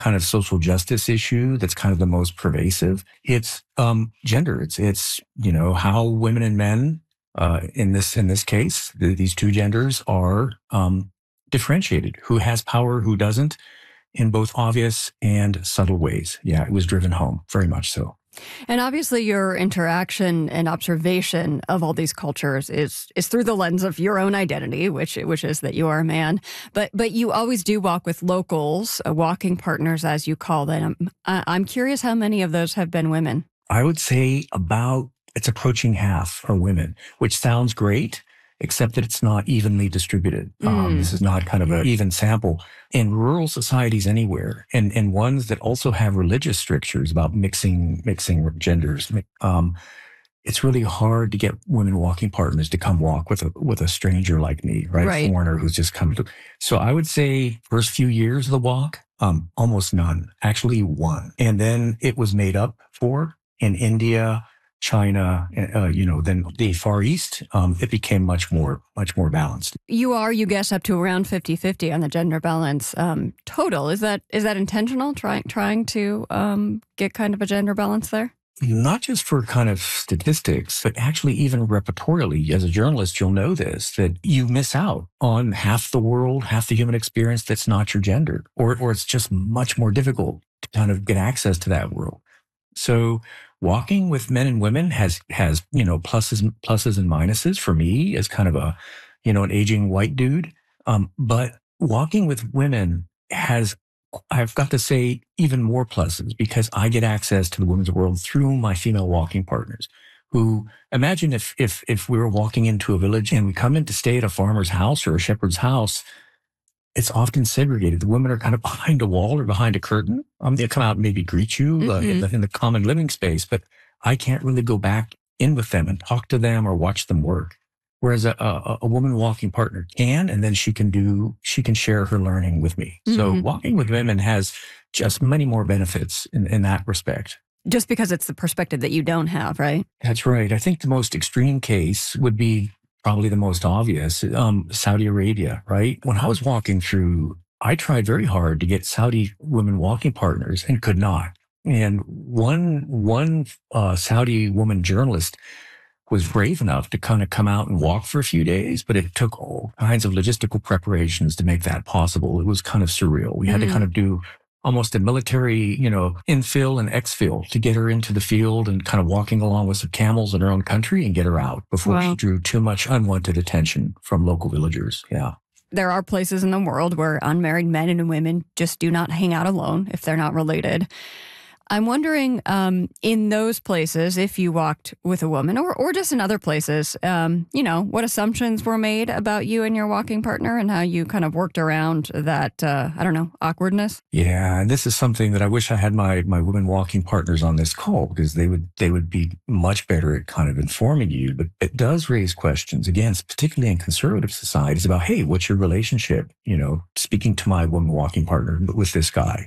kind of social justice issue that's kind of the most pervasive. It's gender. It's how women and men in this case, these two genders are differentiated. Who has power, who doesn't, in both obvious and subtle ways. Yeah, it was driven home, very much so. And obviously your interaction and observation of all these cultures is through the lens of your own identity, which is that you are a man. But you always do walk with locals, walking partners, as you call them. I'm curious how many of those have been women. I would say it's approaching half are women, which sounds great, except that it's not evenly distributed. This is not kind of an even sample. In rural societies anywhere, and ones that also have religious strictures about mixing genders, it's really hard to get women walking partners to come walk with a stranger like me, right? Right. Foreigner who's just come to. So I would say first few years of the walk, almost none, actually one. And then it was made up for in India, China, then the Far East, it became much more balanced. You guess, up to around 50-50 on the gender balance total. Is that intentional, trying to get kind of a gender balance there? Not just for kind of statistics, but actually even repertorially. As a journalist, you'll know this, that you miss out on half the world, half the human experience that's not your gender, or it's just much more difficult to kind of get access to that world. So walking with men and women has pluses and minuses for me as kind of an aging white dude. But walking with women has, I've got to say, even more pluses because I get access to the women's world through my female walking partners. Who, imagine if we were walking into a village and we come in to stay at a farmer's house or a shepherd's house. It's often segregated. The women are kind of behind a wall or behind a curtain. They come out and maybe greet you in the common living space, but I can't really go back in with them and talk to them or watch them work. Whereas a woman walking partner can, and then she can share her learning with me. So walking with women has just many more benefits in that respect. Just because it's the perspective that you don't have, right? That's right. I think the most extreme case would be probably the most obvious, Saudi Arabia, right? When I was walking through, I tried very hard to get Saudi women walking partners and could not. And one Saudi woman journalist was brave enough to kind of come out and walk for a few days, but it took all kinds of logistical preparations to make that possible. It was kind of surreal. We had to kind of do almost a military, infill and exfil to get her into the field and kind of walking along with some camels in her own country and get her out before she drew too much unwanted attention from local villagers. Yeah. There are places in the world where unmarried men and women just do not hang out alone if they're not related. I'm wondering, in those places, if you walked with a woman or just in other places, what assumptions were made about you and your walking partner and how you kind of worked around that, awkwardness? Yeah, and this is something that I wish I had my women walking partners on this call because they would be much better at kind of informing you. But it does raise questions, again, particularly in conservative societies about, hey, what's your relationship? Speaking to my woman walking partner with this guy,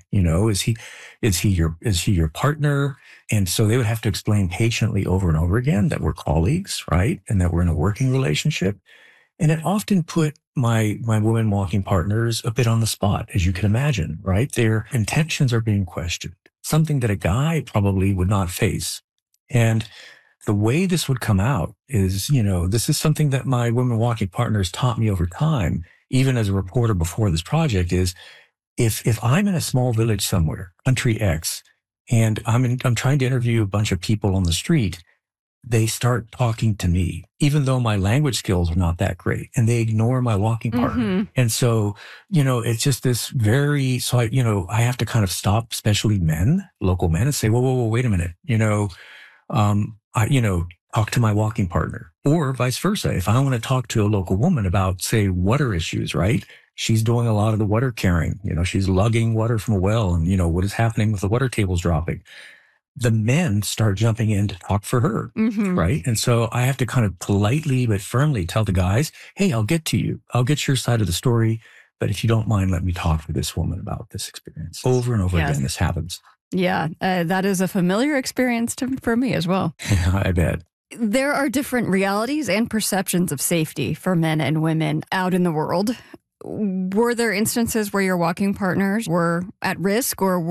is he your partner? And so they would have to explain patiently over and over again that we're colleagues, right? And that we're in a working relationship. And it often put my women walking partners a bit on the spot, as you can imagine, right? Their intentions are being questioned, something that a guy probably would not face. And the way this would come out is, this is something that my women walking partners taught me over time, even as a reporter before this project, is if I'm in a small village somewhere, country X, and I'm trying to interview a bunch of people on the street, they start talking to me, even though my language skills are not that great, and they ignore my walking partner. And so, it's just this I have to kind of stop, especially men, local men, and say, whoa, wait a minute, talk to my walking partner, or vice versa. If I want to talk to a local woman about, say, water issues, right? She's doing a lot of the water carrying, she's lugging water from a well and, what is happening with the water tables dropping. The men start jumping in to talk for her, right? And so I have to kind of politely but firmly tell the guys, hey, I'll get to you. I'll get your side of the story. But if you don't mind, let me talk to this woman about this experience. Over and over again, this happens. Yeah, that is a familiar experience for me as well. Yeah, I bet. There are different realities and perceptions of safety for men and women out in the world. Were there instances where your walking partners were at risk or